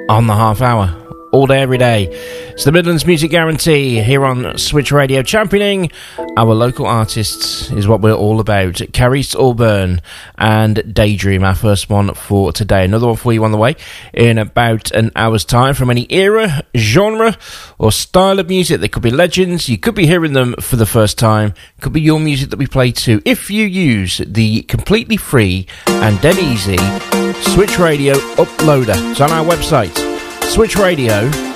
on the half hour. All day, every day. It's the Midlands Music Guarantee here on Switch Radio. Championing our local artists is what we're all about. Caris Auburn and Daydream, our first one for today. Another one for you on the way in about an hour's time from any era, genre or style of music. They could be legends. You could be hearing them for the first time. Could be your music that we play too. If you use the completely free and dead easy Switch Radio Uploader. It's on our website, switchradio.co.uk.